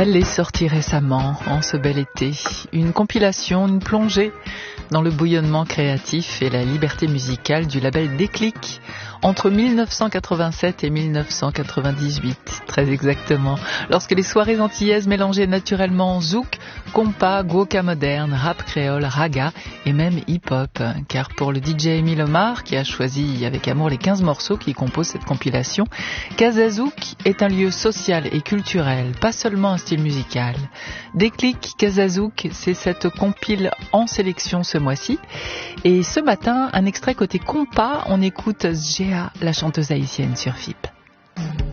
Elle est sortie récemment, en ce bel été, une compilation, une plongée dans le bouillonnement créatif et la liberté musicale du label Déclic entre 1987 et 1998, très exactement, lorsque les soirées antillaises mélangeaient naturellement zouk, compas, guoka moderne, rap créole, raga et même hip-hop. Car pour le DJ Émile Omar, qui a choisi avec amour les 15 morceaux qui composent cette compilation, Casa Zouk est un lieu social et culturel, pas seulement un style musical. Déclic Casa Zouk, c'est cette compile en sélection ce mois-ci. Et ce matin, un extrait côté compas, on écoute Zgéa, la chanteuse haïtienne sur FIP.